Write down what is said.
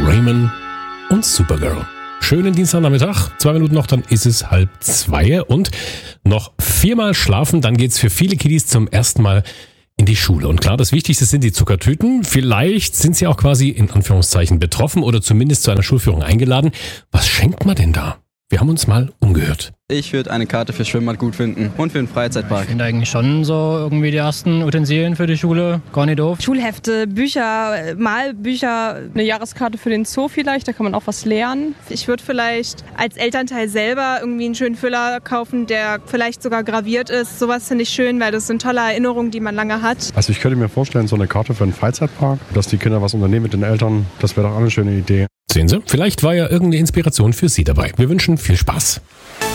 Raymond und Supergirl. Schönen Dienstagnachmittag, 2 Minuten noch, dann ist es 1:30 und noch 4-mal schlafen, dann geht's für viele Kiddies zum ersten Mal in die Schule. Und klar, das Wichtigste sind die Zuckertüten. Vielleicht sind sie auch quasi in Anführungszeichen betroffen oder zumindest zu einer Schulführung eingeladen. Was schenkt man denn da? Wir haben uns mal umgehört. Ich würde eine Karte für Schwimmbad gut finden und für den Freizeitpark. Ich finde eigentlich schon so irgendwie die ersten Utensilien für die Schule gar nicht doof. Schulhefte, Bücher, Malbücher, eine Jahreskarte für den Zoo vielleicht, da kann man auch was lernen. Ich würde vielleicht als Elternteil selber irgendwie einen schönen Füller kaufen, der vielleicht sogar graviert ist. Sowas finde ich schön, weil das sind tolle Erinnerungen, die man lange hat. Also ich könnte mir vorstellen, so eine Karte für einen Freizeitpark, dass die Kinder was unternehmen mit den Eltern, das wäre doch auch eine schöne Idee. Sehen Sie, vielleicht war ja irgendeine Inspiration für Sie dabei. Wir wünschen viel Spaß.